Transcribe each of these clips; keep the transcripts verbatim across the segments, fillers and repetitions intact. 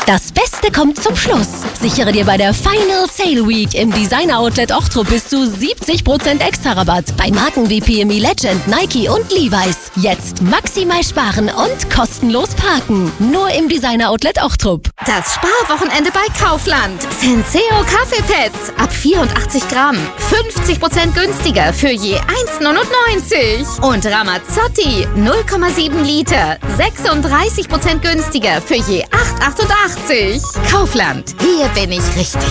Das Beste kommt zum Schluss. Sichere dir bei der Final Sale Week im Designer Outlet Ochtrup bis zu siebzig Prozent extra Rabatt bei Marken wie P M E Legend, Nike und Levi's. Jetzt maximal sparen und kostenlos parken. Nur im Designer Outlet Ochtrup. Das Sparwochenende bei Kaufland. Senseo Kaffeepads ab vierundachtzig Gramm. fünfzig Prozent günstiger für je eins neunundneunzig. Und Ramazzotti null Komma sieben Liter. sechsunddreißig Prozent günstiger für je acht achtundachtzig. Kaufland, hier bin ich richtig.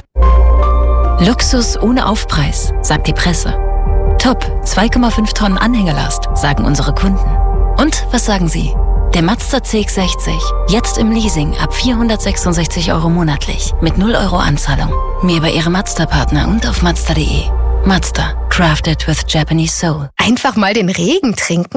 Luxus ohne Aufpreis, sagt die Presse. Top, zwei Komma fünf Tonnen Anhängerlast, sagen unsere Kunden. Und was sagen Sie? Der Mazda C X sechzig, jetzt im Leasing ab vierhundertsechsundsechzig Euro monatlich, mit null Euro Anzahlung. Mehr bei Ihrem Mazda-Partner und auf Mazda punkt de. Mazda, crafted with Japanese soul. Einfach mal den Regen trinken?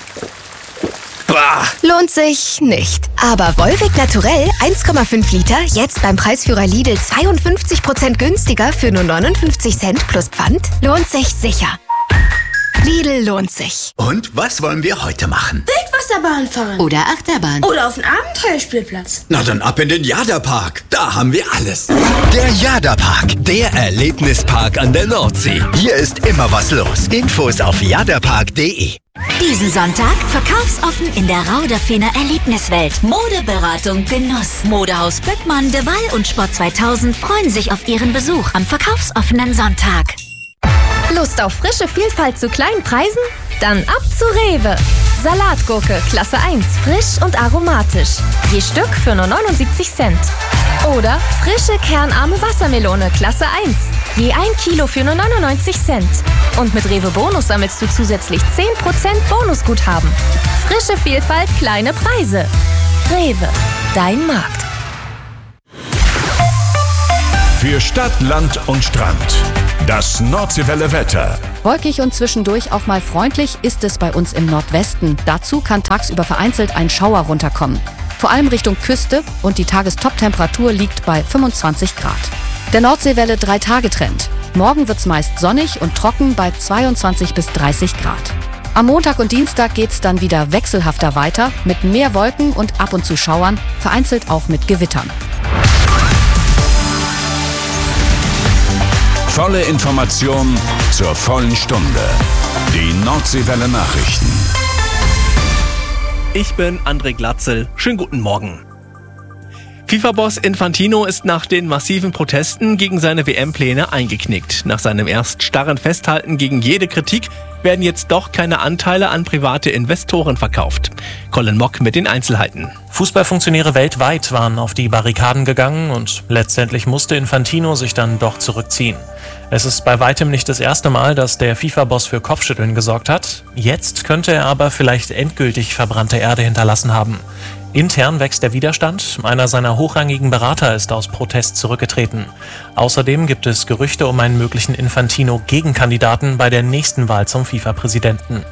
Bah. Lohnt sich nicht. Aber Volvic Naturell eins Komma fünf Liter, jetzt beim Preisführer Lidl zweiundfünfzig Prozent günstiger für nur neunundfünfzig Cent plus Pfand, lohnt sich sicher. Lidl lohnt sich. Und was wollen wir heute machen? Wildwasserbahn fahren. Oder Achterbahn. Oder auf den Abenteuerspielplatz. Na dann ab in den Jada-Park. Da haben wir alles. Der Jada-Park, der Erlebnispark an der Nordsee. Hier ist immer was los. Infos auf jadapark punkt de. Diesen Sonntag verkaufsoffen in der Rauderfener Erlebniswelt. Modeberatung, Genuss. Modehaus Böckmann, De Waal und Sport zweitausend freuen sich auf ihren Besuch am verkaufsoffenen Sonntag. Lust auf frische Vielfalt zu kleinen Preisen? Dann ab zu Rewe. Salatgurke Klasse eins, frisch und aromatisch. Je Stück für nur neunundsiebzig Cent. Oder frische kernarme Wassermelone Klasse eins. Je ein Kilo für nur neunundneunzig Cent. Und mit Rewe Bonus sammelst du zusätzlich zehn Prozent Bonusguthaben. Frische Vielfalt, kleine Preise. Rewe, dein Markt. Für Stadt, Land und Strand. Das Nordseewelle Wetter. Wolkig und zwischendurch auch mal freundlich ist es bei uns im Nordwesten. Dazu kann tagsüber vereinzelt ein Schauer runterkommen. Vor allem Richtung Küste und die Tagestoptemperatur liegt bei fünfundzwanzig Grad. Der Nordseewelle drei Tage Trend. Morgen wird's meist sonnig und trocken bei zweiundzwanzig bis dreißig Grad. Am Montag und Dienstag geht's dann wieder wechselhafter weiter mit mehr Wolken und ab und zu Schauern, vereinzelt auch mit Gewittern. Volle Information zur vollen Stunde. Die Nordseewelle Nachrichten. Ich bin André Glatzel. Schönen guten Morgen. FIFA-Boss Infantino ist nach den massiven Protesten gegen seine W M-Pläne eingeknickt. Nach seinem erst starren Festhalten gegen jede Kritik werden jetzt doch keine Anteile an private Investoren verkauft. Colin Mock mit den Einzelheiten. Fußballfunktionäre weltweit waren auf die Barrikaden gegangen und letztendlich musste Infantino sich dann doch zurückziehen. Es ist bei weitem nicht das erste Mal, dass der FIFA-Boss für Kopfschütteln gesorgt hat. Jetzt könnte er aber vielleicht endgültig verbrannte Erde hinterlassen haben. Intern wächst der Widerstand. Einer seiner hochrangigen Berater ist aus Protest zurückgetreten. Außerdem gibt es Gerüchte um einen möglichen Infantino-Gegenkandidaten bei der nächsten Wahl zum FIFA-Präsidenten.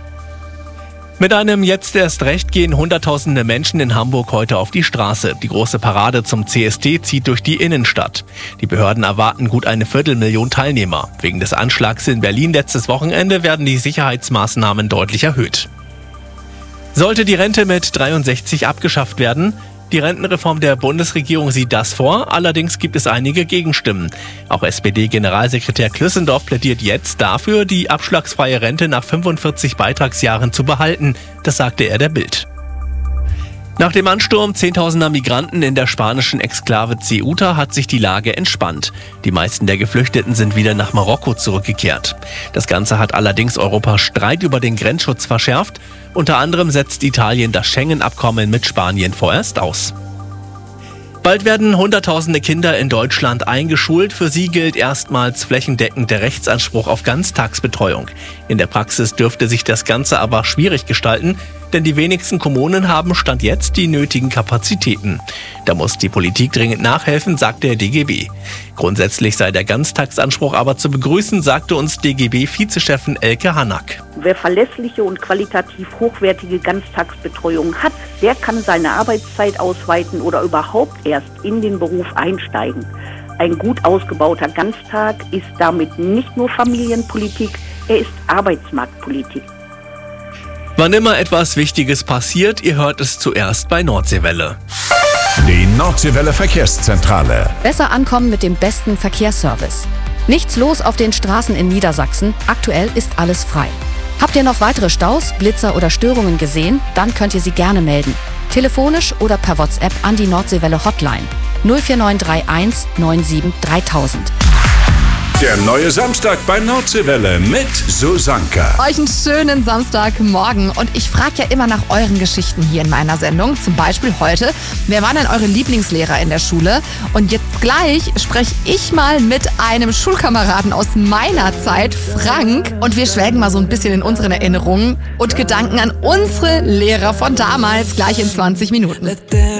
Mit einem Jetzt erst recht gehen Hunderttausende Menschen in Hamburg heute auf die Straße. Die große Parade zum C S D zieht durch die Innenstadt. Die Behörden erwarten gut eine Viertelmillion Teilnehmer. Wegen des Anschlags in Berlin letztes Wochenende werden die Sicherheitsmaßnahmen deutlich erhöht. Sollte die Rente mit dreiundsechzig abgeschafft werden? Die Rentenreform der Bundesregierung sieht das vor, allerdings gibt es einige Gegenstimmen. Auch S P D-Generalsekretär Klüssendorf plädiert jetzt dafür, die abschlagsfreie Rente nach fünfundvierzig Beitragsjahren zu behalten. Das sagte er der Bild. Nach dem Ansturm zehntausender Migranten in der spanischen Exklave Ceuta hat sich die Lage entspannt. Die meisten der Geflüchteten sind wieder nach Marokko zurückgekehrt. Das Ganze hat allerdings Europas Streit über den Grenzschutz verschärft. Unter anderem setzt Italien das Schengen-Abkommen mit Spanien vorerst aus. Bald werden Hunderttausende Kinder in Deutschland eingeschult. Für sie gilt erstmals flächendeckend der Rechtsanspruch auf Ganztagsbetreuung. In der Praxis dürfte sich das Ganze aber schwierig gestalten, denn die wenigsten Kommunen haben Stand jetzt die nötigen Kapazitäten. Da muss die Politik dringend nachhelfen, sagt der D G B. Grundsätzlich sei der Ganztagsanspruch aber zu begrüßen, sagte uns D G B-Vizechefin Elke Hanack. Wer verlässliche und qualitativ hochwertige Ganztagsbetreuung hat, der kann seine Arbeitszeit ausweiten oder überhaupt erst in den Beruf einsteigen. Ein gut ausgebauter Ganztag ist damit nicht nur Familienpolitik, er ist Arbeitsmarktpolitik. Wann immer etwas Wichtiges passiert, ihr hört es zuerst bei Nordseewelle. Die Nordseewelle Verkehrszentrale. Besser ankommen mit dem besten Verkehrsservice. Nichts los auf den Straßen in Niedersachsen. Aktuell ist alles frei. Habt ihr noch weitere Staus, Blitzer oder Störungen gesehen? Dann könnt ihr sie gerne melden. Telefonisch oder per WhatsApp an die Nordseewelle Hotline null vier neun drei eins neun sieben dreitausend. Der neue Samstag bei Nordseewelle mit Susanka. Euch einen schönen Samstagmorgen. Und ich frage ja immer nach euren Geschichten hier in meiner Sendung. Zum Beispiel heute, wer waren denn eure Lieblingslehrer in der Schule? Und jetzt gleich spreche ich mal mit einem Schulkameraden aus meiner Zeit, Frank. Und wir schwelgen mal so ein bisschen in unseren Erinnerungen und Gedanken an unsere Lehrer von damals, gleich in zwanzig Minuten.